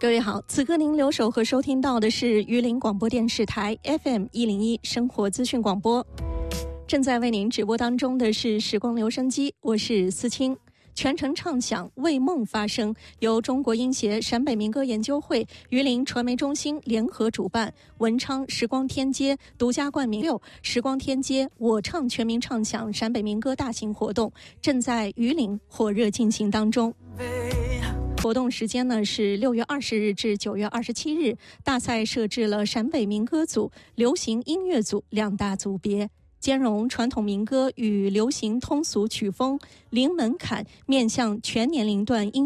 各位好，此刻您留守和收听到的是榆林广播电视台 FM101 生活资讯广播。正在为您直播当中的是时光留声机，我是思清。全程畅想为梦发声，由中国音协陕北民歌研究会、榆林传媒中心联合主办，文昌时光天街独家冠名6时光天街我唱全民畅想陕北民歌大型活动正在榆林火热进行当中。活动时间呢是6月20日至9月27日，大赛设置了陕北民歌组、流行音乐组2大组别，兼容传统民歌与流行通俗曲风，零门槛，面向全年龄段音